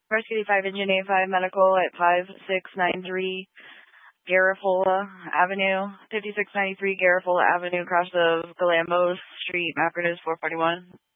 Rescue 5 Engine A5 Medical at 5693 Garifola Avenue, 5693 Garifola Avenue, across of Galambos Street, Mapford is 441.